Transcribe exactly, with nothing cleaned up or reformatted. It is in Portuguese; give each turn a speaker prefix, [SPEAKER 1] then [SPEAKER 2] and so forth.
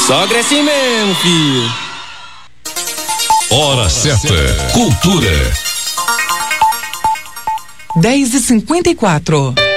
[SPEAKER 1] Sogra é assim mesmo, filho.
[SPEAKER 2] Hora certa. Cultura.
[SPEAKER 3] dez e cinquenta e quatro.